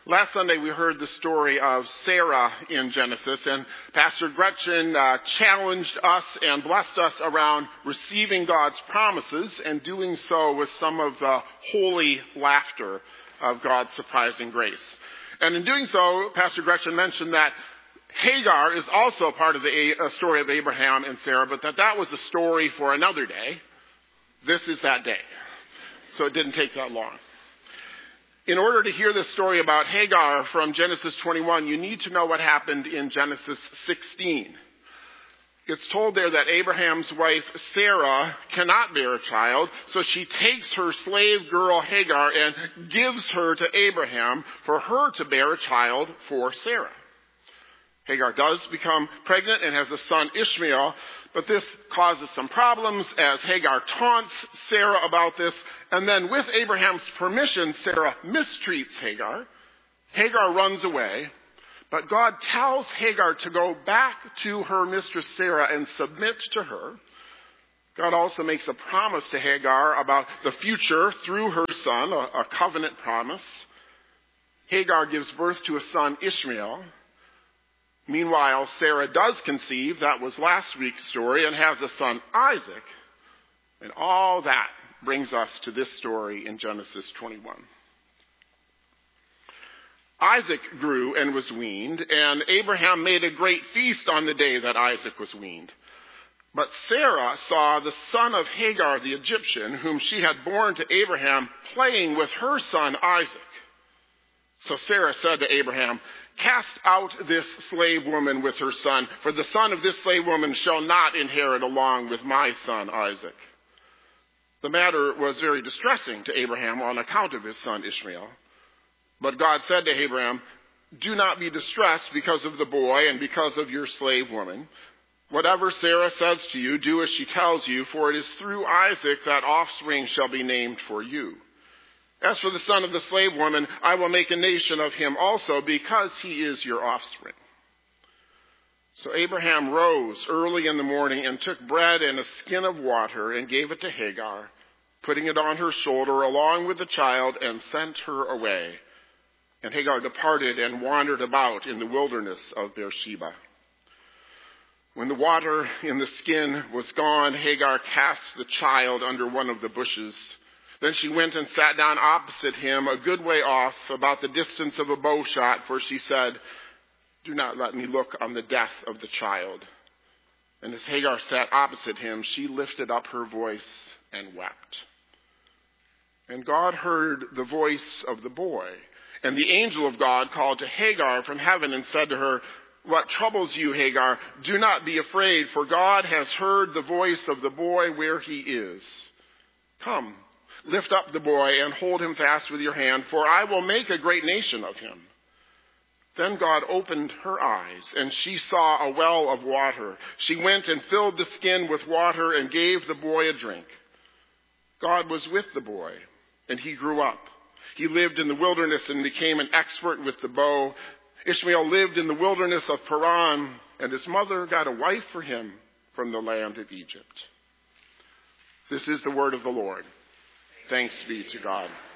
Last Sunday we heard the story of Sarah in Genesis, and Pastor Gretchen challenged us and blessed us around receiving God's promises and doing so with some of the holy laughter of God's surprising grace. And in doing so, Pastor Gretchen mentioned that Hagar is also part of the story of Abraham and Sarah, but that was a story for another day. This is that day. So it didn't take that long. In order to hear this story about Hagar from Genesis 21, you need to know what happened in Genesis 16. It's told there that Abraham's wife Sarah cannot bear a child, so she takes her slave girl Hagar and gives her to Abraham for her to bear a child for Sarah. Hagar does become pregnant and has a son Ishmael, but this causes some problems as Hagar taunts Sarah about this, and then with Abraham's permission, Sarah mistreats Hagar. Hagar runs away, but God tells Hagar to go back to her mistress Sarah and submit to her. God also makes a promise to Hagar about the future through her son, a covenant promise. Hagar gives birth to a son Ishmael. Meanwhile, Sarah does conceive, that was last week's story, and has a son Isaac. And all that brings us to this story in Genesis 21. Isaac grew and was weaned, and Abraham made a great feast on the day that Isaac was weaned. But Sarah saw the son of Hagar the Egyptian, whom she had borne to Abraham, playing with her son Isaac. So Sarah said to Abraham, "Cast out this slave woman with her son, for the son of this slave woman shall not inherit along with my son Isaac." The matter was very distressing to Abraham on account of his son Ishmael. But God said to Abraham, "Do not be distressed because of the boy and because of your slave woman. Whatever Sarah says to you, do as she tells you, for it is through Isaac that offspring shall be named for you. As for the son of the slave woman, I will make a nation of him also, because he is your offspring." So Abraham rose early in the morning and took bread and a skin of water and gave it to Hagar, putting it on her shoulder along with the child, and sent her away. And Hagar departed and wandered about in the wilderness of Beersheba. When the water in the skin was gone, Hagar cast the child under one of the bushes. Then she went and sat down opposite him, a good way off, about the distance of a bow shot, for she said, "Do not let me look on the death of the child." And as Hagar sat opposite him, she lifted up her voice and wept. And God heard the voice of the boy. And the angel of God called to Hagar from heaven and said to her, "What troubles you, Hagar? Do not be afraid, for God has heard the voice of the boy where he is. Come, lift up the boy and hold him fast with your hand, for I will make a great nation of him." Then God opened her eyes, and she saw a well of water. She went and filled the skin with water and gave the boy a drink. God was with the boy, and he grew up. He lived in the wilderness and became an expert with the bow. Ishmael lived in the wilderness of Paran, and his mother got a wife for him from the land of Egypt. This is the word of the Lord. Thanks be to God.